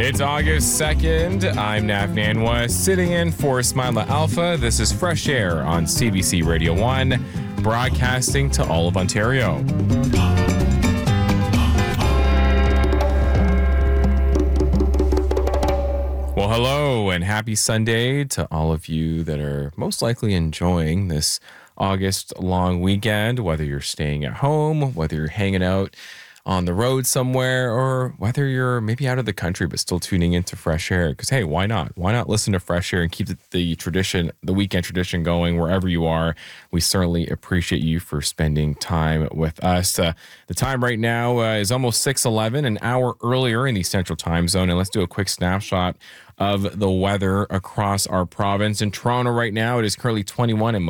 It's August 2nd. I'm Nav Nanwa, sitting in for Smiler Alpha. This is Fresh Air on CBC Radio 1, broadcasting to all of Ontario. Well, hello and happy Sunday to all of you that are most likely enjoying this August long weekend, whether you're staying at home, whether you're hanging out on the road somewhere, or whether you're maybe out of the country but still tuning into Fresh Air. Because, hey, why not? Why not listen to Fresh Air and keep the tradition, the weekend tradition going wherever you are? We certainly appreciate you for spending time with us. The time right now is almost 6:11, an hour earlier in the Central Time Zone. And let's do a quick snapshot of the weather across our province. In Toronto right now, it is currently 21 and